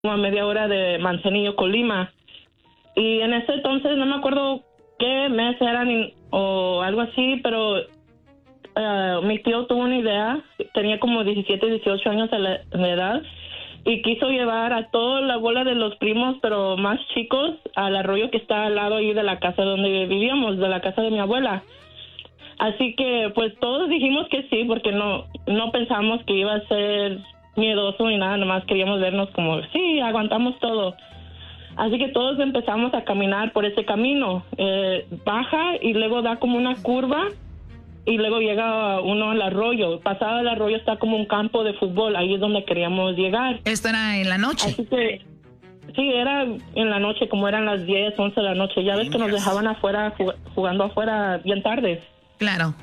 como a media hora de Manzanillo, Colima. Y en ese entonces no me acuerdo qué mes eran o algo así, pero mi tío tuvo una idea, tenía como 17, 18 años de edad, y quiso llevar a toda la bola de los primos, pero más chicos, al arroyo que está al lado ahí de la casa donde vivíamos, de la casa de mi abuela. Así que pues todos dijimos que sí, porque no pensamos que iba a ser miedoso ni nada, nomás queríamos vernos como, sí, aguantamos todo. Así que todos empezamos a caminar por ese camino, baja y luego da como una curva y luego llega uno al arroyo. Pasado el arroyo está como un campo de fútbol, ahí es donde queríamos llegar. ¿Esto era en la noche? Así que sí, era en la noche, como eran las 10, 11 de la noche. Ya ves que nos dejaban afuera, jugando afuera bien tarde. Claro.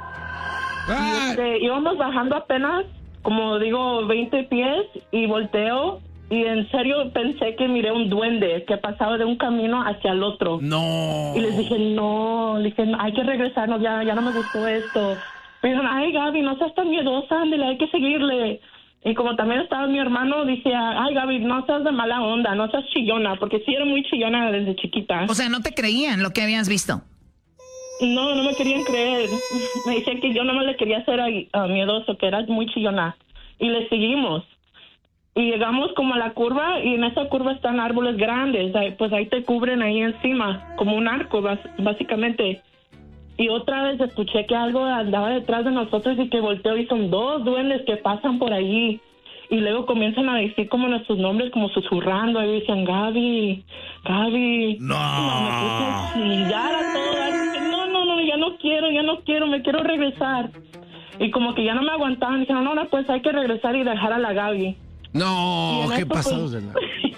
Y íbamos bajando apenas, como digo, 20 pies y volteo. Y en serio pensé que miré un duende que pasaba de un camino hacia el otro. No. Y les dije, hay que regresarnos, ya no me gustó esto. Me dijeron, ay, Gaby, no seas tan miedosa, ándale, hay que seguirle. Y como también estaba mi hermano, dije, ay, Gaby, no seas de mala onda, no seas chillona, porque sí era muy chillona desde chiquita. O sea, ¿no te creían lo que habías visto? No me querían creer. Me decían que yo nomás le quería hacer miedoso, que era muy chillona. Y le seguimos. Y llegamos como a la curva, y en esa curva están árboles grandes, pues ahí te cubren ahí encima, como un arco, básicamente. Y otra vez escuché que algo andaba detrás de nosotros y que volteo y son 2 duendes que pasan por allí. Y luego comienzan a decir como nuestros nombres, como susurrando, y dicen, Gaby. No. Y me puse a chillar a todas. No, ya no quiero, me quiero regresar. Y como que ya no me aguantaban, dijeron, no, pues hay que regresar y dejar a la Gaby. No, qué pasados de la...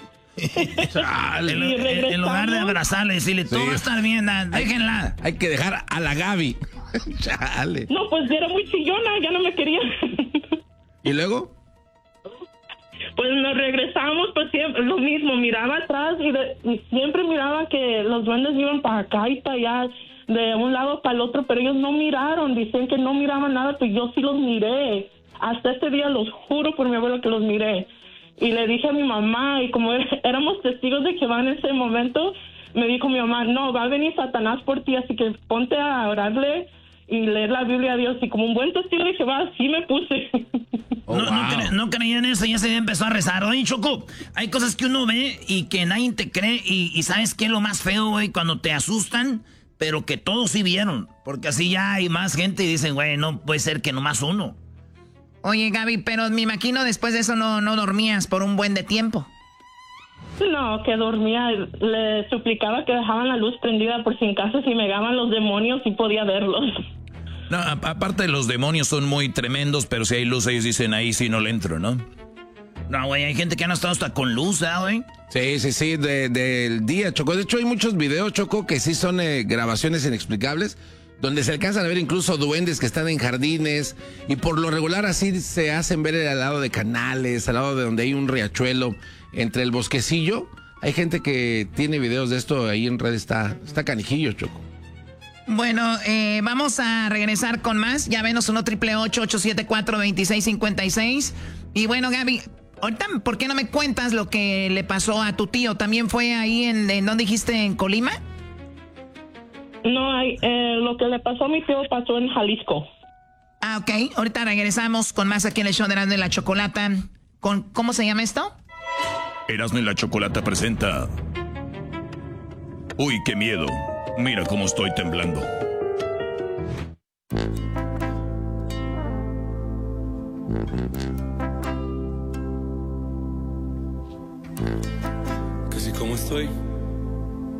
En lugar de abrazarle y decirle, todo va a estar bien, déjenla. Hay que dejar a la Gaby. Chale. No, pues era muy chillona, ya no me quería. ¿Y luego? Pues nos regresamos, pues siempre lo mismo, miraba atrás y siempre miraba que los duendes iban para acá y para allá, de un lado para el otro, pero ellos no miraron, dicen que no miraban nada, pues yo sí los miré. Hasta este día los juro por mi abuelo que los miré. Y le dije a mi mamá, y como éramos testigos de Jehová en ese momento, me dijo mi mamá, no, va a venir Satanás por ti, así que ponte a orarle y leer la Biblia a Dios. Y como un buen testigo de Jehová, así me puse. Oh, no creía en eso, ya se empezó a rezar. Oye, Choco, hay cosas que uno ve y que nadie te cree, y ¿sabes qué es lo más feo, güey? Cuando te asustan, pero que todos sí vieron, porque así ya hay más gente y dicen, güey, no puede ser que nomás uno. Oye, Gaby, pero me imagino después de eso no dormías por un buen de tiempo. No, que dormía, le suplicaba que dejaban la luz prendida por si en caso si me llegaban los demonios y podía verlos. No, aparte los demonios son muy tremendos, pero si hay luz ellos dicen ahí sí no le entro, ¿no? No, güey, hay gente que han estado hasta con luz, güey. Sí, del día, Choco. De hecho hay muchos videos, Choco, que sí son grabaciones inexplicables, donde se alcanzan a ver incluso duendes que están en jardines, y por lo regular así se hacen ver al lado de canales, al lado de donde hay un riachuelo, entre el bosquecillo. Hay gente que tiene videos de esto ahí en red, está canijillo, Choco. Bueno, vamos a regresar con más. Ya venos 1-888-874-2656. Y bueno, Gaby, ahorita, ¿por qué no me cuentas lo que le pasó a tu tío? ¿También fue ahí en ¿dónde dijiste? ¿En Colima? No, lo que le pasó a mi tío pasó en Jalisco. Ah, ok. Ahorita regresamos con más aquí en el show de Erasmo y la Chocolata. ¿Cómo se llama esto? Erasmo y la Chocolata presenta... Uy, qué miedo. Mira cómo estoy temblando. Casi como estoy.